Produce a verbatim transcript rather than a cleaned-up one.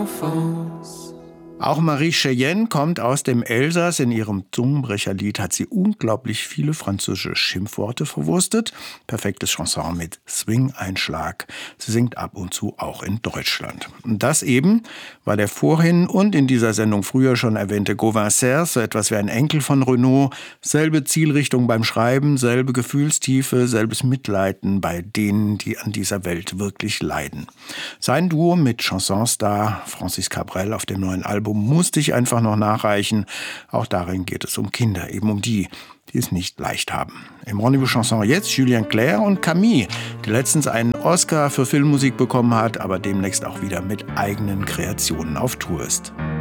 enfance. Auch Marie Cheyenne kommt aus dem Elsass. In ihrem Zungenbrecherlied hat sie unglaublich viele französische Schimpfworte verwurstet. Perfektes Chanson mit Swing-Einschlag. Sie singt ab und zu auch in Deutschland. Und das eben, weil der vorhin und in dieser Sendung früher schon erwähnte Gauvin Serre, so etwas wie ein Enkel von Renaud, selbe Zielrichtung beim Schreiben, selbe Gefühlstiefe, selbes Mitleiden bei denen, die an dieser Welt wirklich leiden. Sein Duo mit Chansonstar Francis Cabrel auf dem neuen Album musste ich einfach noch nachreichen. Auch darin geht es um Kinder, eben um die, die es nicht leicht haben. Im Rendezvous Chanson jetzt Julien Clerc und Camille, die letztens einen Oscar für Filmmusik bekommen hat, aber demnächst auch wieder mit eigenen Kreationen auf Tour ist.